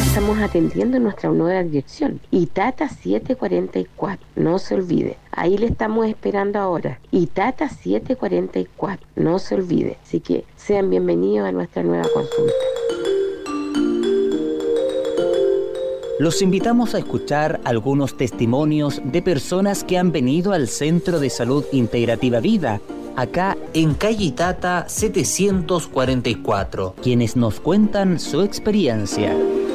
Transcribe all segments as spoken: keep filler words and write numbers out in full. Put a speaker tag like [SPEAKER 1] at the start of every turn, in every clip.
[SPEAKER 1] estamos atendiendo en nuestra nueva dirección, Itata setecientos cuarenta y cuatro, no se olvide, ahí le estamos esperando ahora, Itata setecientos cuarenta y cuatro, no se olvide, así que sean bienvenidos a nuestra nueva consulta.
[SPEAKER 2] Los invitamos a escuchar algunos testimonios de personas que han venido al Centro de Salud Integrativa Vida, acá en calle Itata setecientos cuarenta y cuatro, quienes nos cuentan su experiencia.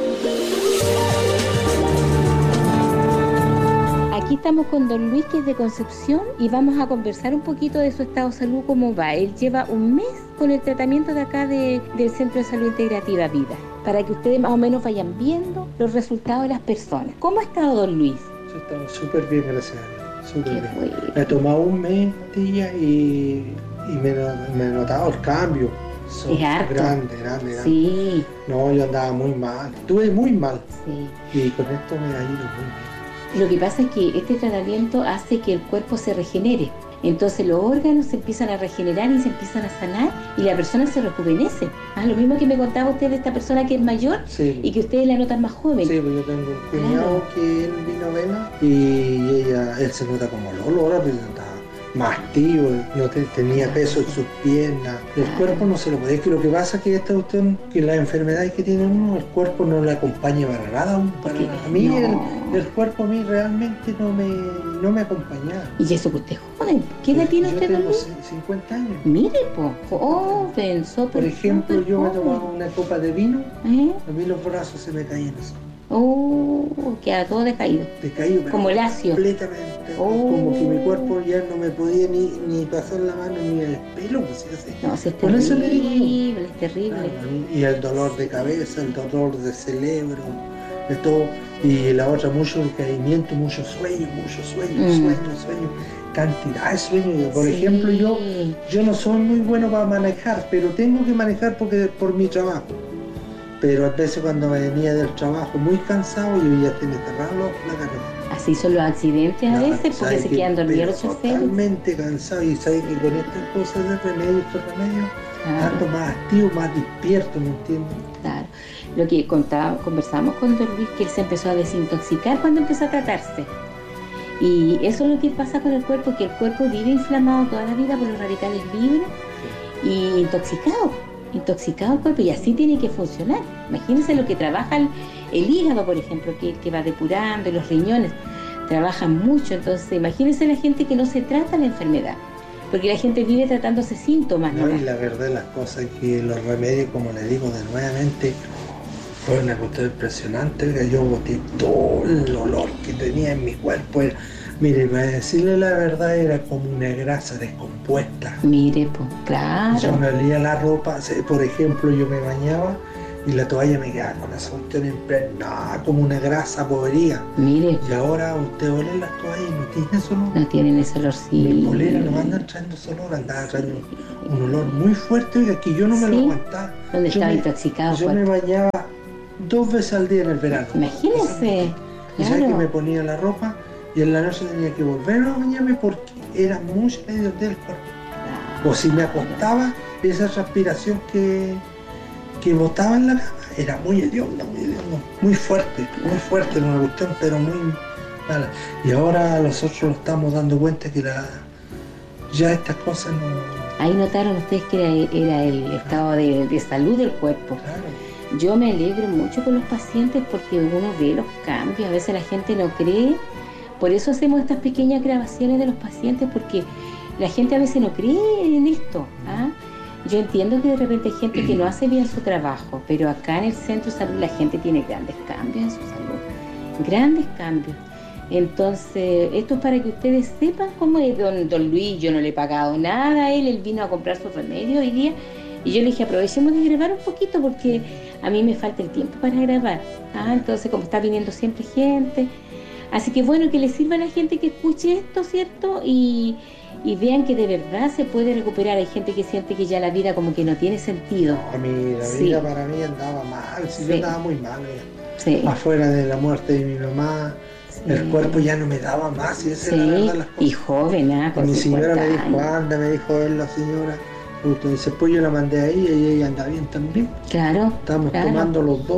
[SPEAKER 1] Aquí estamos con don Luis, que es de Concepción, y vamos a conversar un poquito de su estado de salud, cómo va. Él lleva un mes con el tratamiento de acá de, del Centro de Salud Integrativa Vida, para que ustedes más o menos vayan viendo los resultados de las personas. ¿Cómo ha estado don Luis?
[SPEAKER 3] Yo estaba súper bien, gracias a Dios, súper bien.
[SPEAKER 1] Bueno.
[SPEAKER 3] Me he tomado un mes, tía, y, y me, me he notado el cambio. Son
[SPEAKER 1] es harto.
[SPEAKER 3] Grande, grande, grande.
[SPEAKER 1] Sí.
[SPEAKER 3] No, yo andaba muy mal, estuve muy mal.
[SPEAKER 1] Sí.
[SPEAKER 3] Y con esto me ha ido muy bien.
[SPEAKER 1] Lo que pasa es que este tratamiento hace que el cuerpo se regenere. Entonces los órganos se empiezan a regenerar y se empiezan a sanar y la persona se rejuvenece. Ah, lo mismo que me contaba usted de esta persona que es mayor,
[SPEAKER 3] sí,
[SPEAKER 1] y que ustedes la notan más joven.
[SPEAKER 3] Sí, pues yo tengo un cuñado, claro, que él vino a verla y ella, él se nota como Lolo, ahora presentaba más activo, no te, tenía peso en sus piernas, el
[SPEAKER 1] claro,
[SPEAKER 3] cuerpo no se lo podía, que lo que pasa es que esta cuestión, que las enfermedades que tiene uno, el cuerpo no le acompaña para nada, para nada. A mí no. el, el cuerpo a mí realmente no me, no me acompañaba.
[SPEAKER 1] Y eso que usted es joven, ¿qué edad tiene usted?
[SPEAKER 3] Yo tengo cincuenta años.
[SPEAKER 1] Mire, po, joven, súper.
[SPEAKER 3] Por ejemplo, yo me tomaba una copa de vino,
[SPEAKER 1] ¿Eh?
[SPEAKER 3] a mí los brazos se me caían así.
[SPEAKER 1] Oh, queda todo decaído.
[SPEAKER 3] Decaído, pero
[SPEAKER 1] como lacio.
[SPEAKER 3] Completamente. Oh. Como que mi cuerpo ya no me podía ni, ni pasar la mano ni el pelo. Pues, así.
[SPEAKER 1] No, si es
[SPEAKER 3] Por
[SPEAKER 1] terrible,
[SPEAKER 3] eso le digo,
[SPEAKER 1] es terrible.
[SPEAKER 3] Claro, y el dolor de cabeza, el dolor de cerebro, de todo. Y la otra, mucho decaimiento, mucho sueño, mucho sueño, mm. sueño, sueño. Cantidad de sueño. Por sí. ejemplo, yo, yo no soy muy bueno para manejar, pero tengo que manejar porque por mi trabajo. Pero a veces cuando me venía del trabajo muy cansado, yo ya tenía cerrado la carrera.
[SPEAKER 1] Así son los accidentes a veces, porque se quedan dormidos los choferes.
[SPEAKER 3] Totalmente cansado, y sabes que con estas cosas de remedio, estos remedios, claro, ando más activo, más despierto, ¿me entiendes?
[SPEAKER 1] Claro. Lo que contaba, conversamos con don Luis, que él se empezó a desintoxicar cuando empezó a tratarse. Y eso es lo que pasa con el cuerpo, que el cuerpo vive inflamado toda la vida por los radicales libres, sí, y intoxicado. intoxicado el cuerpo, y así tiene que funcionar. Imagínense lo que trabaja el, el hígado, por ejemplo, que, que va depurando, y los riñones trabajan mucho. Entonces imagínense la gente que no se trata la enfermedad, porque la gente vive tratándose síntomas.
[SPEAKER 3] No, y la verdad las cosas es que los remedios, como le digo de nuevamente, fue una cuestión impresionante, que yo boté todo el olor que tenía en mi cuerpo. Mire, para decirle la verdad, era como una grasa descompuesta.
[SPEAKER 1] Mire, pues, claro.
[SPEAKER 3] Yo me olía la ropa, por ejemplo, yo me bañaba y la toalla me quedaba con esa cuestión impregnada, como una grasa podrida.
[SPEAKER 1] Mire.
[SPEAKER 3] Y ahora usted ole las toallas y no tiene ese olor.
[SPEAKER 1] No tienen ese olor, sí.
[SPEAKER 3] Mi polera no anda trayendo ese olor, andaba trayendo sí. un olor muy fuerte, oiga, que yo no me ¿sí? lo aguantaba.
[SPEAKER 1] ¿Dónde
[SPEAKER 3] yo
[SPEAKER 1] estaba
[SPEAKER 3] me,
[SPEAKER 1] intoxicado?
[SPEAKER 3] Yo fuerte. me bañaba dos veces al día en el verano.
[SPEAKER 1] Imagínese.
[SPEAKER 3] Y claro. sabes que me ponía la ropa y en la noche tenía que volver a bañarme porque era mucho medio del cuerpo. Claro. O si me acostaba, esa transpiración que, que botaba en la cama era muy hedionda, muy hedionda, muy fuerte, muy fuerte, una cuestión, pero muy mala. Y ahora nosotros nos estamos dando cuenta que la, ya estas cosas no...
[SPEAKER 1] Ahí notaron ustedes que era, era el estado de, de salud del cuerpo.
[SPEAKER 3] Claro.
[SPEAKER 1] Yo me alegro mucho con los pacientes porque uno ve los cambios, a veces la gente no cree. Por eso hacemos estas pequeñas grabaciones de los pacientes, porque la gente a veces no cree en esto. ¿ah? Yo entiendo que de repente hay gente que no hace bien su trabajo, pero acá en el centro de salud la gente tiene grandes cambios en su salud, grandes cambios. Entonces, esto es para que ustedes sepan cómo es don, don Luis. Yo no le he pagado nada a él, él vino a comprar sus remedios hoy día, y yo le dije, aprovechemos de grabar un poquito porque a mí me falta el tiempo para grabar. ¿ah? Entonces, como está viniendo siempre gente... Así que bueno, que les sirva a la gente que escuche esto, ¿cierto? Y, y vean que de verdad se puede recuperar. Hay gente que siente que ya la vida como que no tiene sentido.
[SPEAKER 3] No, a mí, la sí. vida para mí andaba mal, sí, sí. yo andaba muy mal.
[SPEAKER 1] Sí.
[SPEAKER 3] Afuera de la muerte de mi mamá, sí. el cuerpo ya no me daba más. Y esa
[SPEAKER 1] sí.
[SPEAKER 3] es la verdad las cosas.
[SPEAKER 1] Y joven, ¿ah?
[SPEAKER 3] ¿eh? Mi señora me dijo, anda, me dijo él, la señora. Justo, dice, pues yo la mandé ahí y ella anda bien también.
[SPEAKER 1] Claro.
[SPEAKER 3] Estábamos
[SPEAKER 1] claro.
[SPEAKER 3] tomando los dos.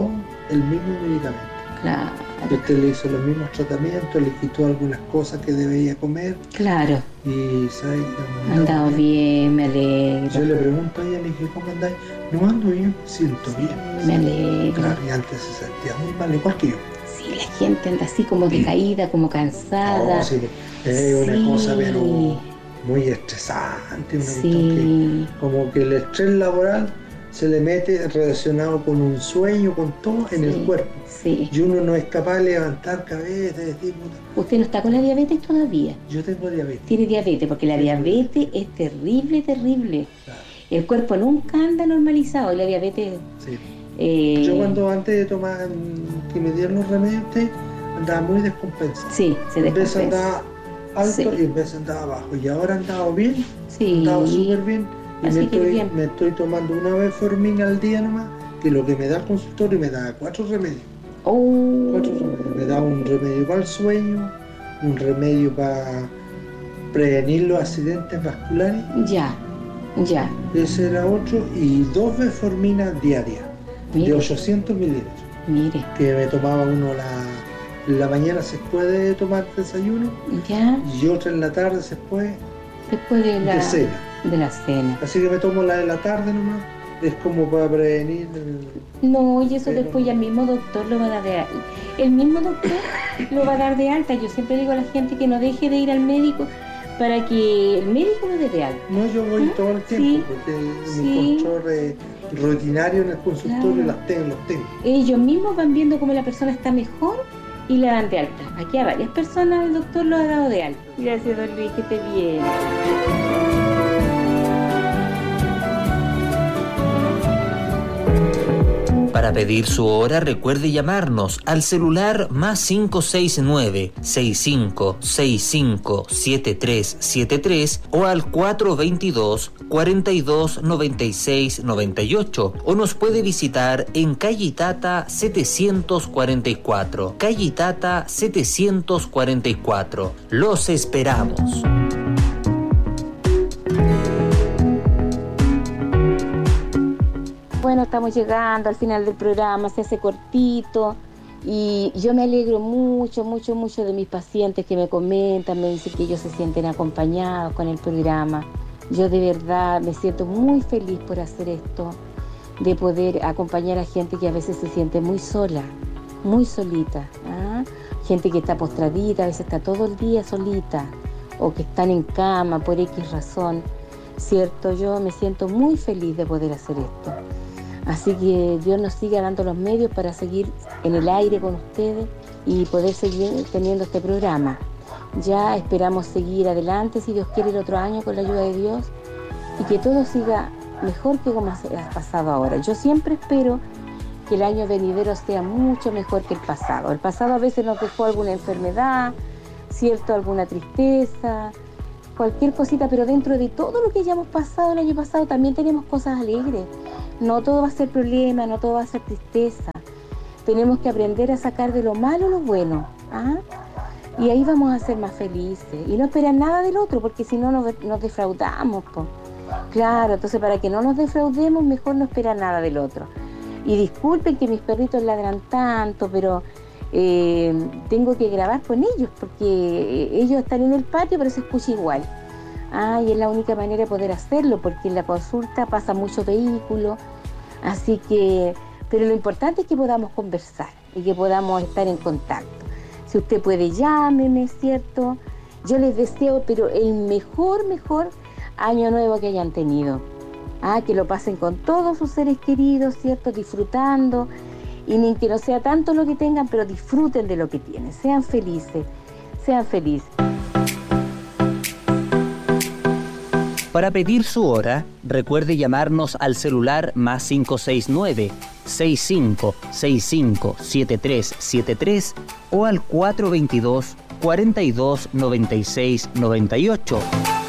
[SPEAKER 3] el mismo medicamento.
[SPEAKER 1] Claro.
[SPEAKER 3] Usted le hizo los mismos tratamientos, le quitó algunas cosas que debía comer.
[SPEAKER 1] Claro.
[SPEAKER 3] Y ¿sabes?
[SPEAKER 1] Ha andado bien, me alegro.
[SPEAKER 3] Yo le pregunto a ella, le dije, ¿cómo andáis? No ando bien, siento bien.
[SPEAKER 1] Me alegro.
[SPEAKER 3] Claro, y antes se sentía muy mal, igual que yo.
[SPEAKER 1] Sí, la gente anda así como decaída, como cansada.
[SPEAKER 3] No, sí, es una
[SPEAKER 1] Sí.
[SPEAKER 3] cosa, pero muy estresante. Una
[SPEAKER 1] Sí.
[SPEAKER 3] cuestión que, como que el estrés laboral se le mete relacionado con un sueño, con todo en
[SPEAKER 1] Sí.
[SPEAKER 3] el cuerpo.
[SPEAKER 1] Sí.
[SPEAKER 3] Y uno no es capaz de levantar cabeza, de decir, puta,
[SPEAKER 1] ¿Usted no está con la diabetes todavía?
[SPEAKER 3] yo tengo diabetes.
[SPEAKER 1] Tiene diabetes, porque la
[SPEAKER 3] Sí.
[SPEAKER 1] diabetes es terrible, terrible.
[SPEAKER 3] Claro,
[SPEAKER 1] El cuerpo nunca anda normalizado y la diabetes...
[SPEAKER 3] sí.
[SPEAKER 1] eh,
[SPEAKER 3] Yo cuando antes de tomar, mm, que me dieron los remedios, usted, andaba muy descompensado.
[SPEAKER 1] Sí, se
[SPEAKER 3] En vez
[SPEAKER 1] descompensa.
[SPEAKER 3] andaba alto
[SPEAKER 1] Sí.
[SPEAKER 3] y en vez andaba abajo. Y ahora andaba bien,
[SPEAKER 1] Sí.
[SPEAKER 3] andaba súper bien. Y
[SPEAKER 1] Así
[SPEAKER 3] me
[SPEAKER 1] que
[SPEAKER 3] estoy,
[SPEAKER 1] bien.
[SPEAKER 3] me estoy tomando una vez Formin al día nomás, que lo que me da el consultorio me da cuatro remedios.
[SPEAKER 1] Oh,
[SPEAKER 3] Cuatro remedios. Me da un remedio para el sueño, un remedio para prevenir los accidentes vasculares,
[SPEAKER 1] ya, ya.
[SPEAKER 3] ese era otro, y dos Forminas diarias, de
[SPEAKER 1] Mire,
[SPEAKER 3] ochocientos mililitros,
[SPEAKER 1] mire,
[SPEAKER 3] que me tomaba uno la, la mañana después de tomar desayuno
[SPEAKER 1] ya,
[SPEAKER 3] y otra en la tarde después
[SPEAKER 1] después de la,
[SPEAKER 3] de cena.
[SPEAKER 1] de la cena.
[SPEAKER 3] Así que me tomo la de la tarde nomás, es como para prevenir el...
[SPEAKER 1] No, y eso
[SPEAKER 3] Pero-
[SPEAKER 1] después ya el mismo doctor lo va a dar de alta. El mismo doctor lo va a dar de alta. Yo siempre digo a la gente que no deje de ir al médico para que el médico lo dé de alta.
[SPEAKER 3] No, yo voy
[SPEAKER 1] ¿Ah?
[SPEAKER 3] todo el tiempo,
[SPEAKER 1] Sí,
[SPEAKER 3] porque
[SPEAKER 1] sí.
[SPEAKER 3] mi control eh, rutinario en el consultorio
[SPEAKER 1] Claro.
[SPEAKER 3] las tengo, los tengo.
[SPEAKER 1] Ellos mismos van viendo cómo la persona está mejor y la dan de alta. Aquí a varias personas el doctor lo ha dado de alta. Gracias, don Luis, que esté bien.
[SPEAKER 2] Para pedir su hora, recuerde llamarnos al celular más cinco seis nueve, seis cinco seis cinco, siete tres siete tres o al cuatro dos dos, cuatro dos, nueve seis nueve ocho, o nos puede visitar en calle Itata setecientos cuarenta y cuatro. Calle Itata setecientos cuarenta y cuatro. Los esperamos.
[SPEAKER 1] Bueno, estamos llegando al final del programa, se hace cortito y yo me alegro mucho, mucho, mucho de mis pacientes que me comentan, me dicen que ellos se sienten acompañados con el programa. Yo de verdad me siento muy feliz por hacer esto, de poder acompañar a gente que a veces se siente muy sola, muy solita, ¿ah? Gente que está postradita, a veces está todo el día solita o que están en cama por X razón, ¿cierto? Yo me siento muy feliz de poder hacer esto. Así que Dios nos siga dando los medios para seguir en el aire con ustedes y poder seguir teniendo este programa. Ya esperamos seguir adelante, si Dios quiere, el otro año con la ayuda de Dios y que todo siga mejor que como ha pasado ahora. Yo siempre espero que el año venidero sea mucho mejor que el pasado. El pasado a veces nos dejó alguna enfermedad, ¿cierto? Alguna tristeza, cualquier cosita, pero dentro de todo lo que hayamos pasado el año pasado también tenemos cosas alegres. No todo va a ser problema, no todo va a ser tristeza. Tenemos que aprender a sacar de lo malo lo bueno, ¿ah? Y ahí vamos a ser más felices. Y no esperar nada del otro, porque si no nos, nos defraudamos, po. Claro, entonces para que no nos defraudemos, mejor no esperar nada del otro. Y disculpen que mis perritos ladran tanto, pero eh, tengo que grabar con ellos, porque ellos están en el patio, pero se escucha igual. Ah, y es la única manera de poder hacerlo, porque en la consulta pasa mucho vehículo, así que, pero lo importante es que podamos conversar y que podamos estar en contacto. Si usted puede, llámeme, ¿cierto? Yo les deseo, pero el mejor, mejor año nuevo que hayan tenido. Ah, que lo pasen con todos sus seres queridos, ¿cierto? Disfrutando, y ni que no sea tanto lo que tengan, pero disfruten de lo que tienen. Sean felices, sean felices.
[SPEAKER 2] Para pedir su hora, recuerde llamarnos al celular más cinco seis nueve, seis cinco seis cinco, siete tres siete tres o al cuatro dos dos, cuatro dos, nueve seis nueve ocho.